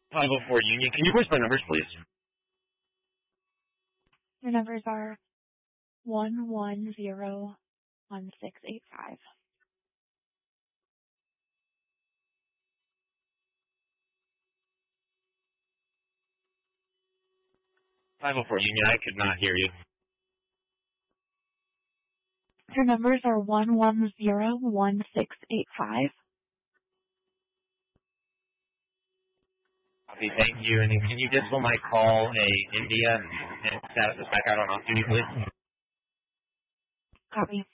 504 Union. Can you voice my numbers, please? Your numbers are 1101685. Union. I could not hear you. Your numbers are 1101685. Okay, thank you. And can you disable my call India and status is back out on off duty, please? Copy.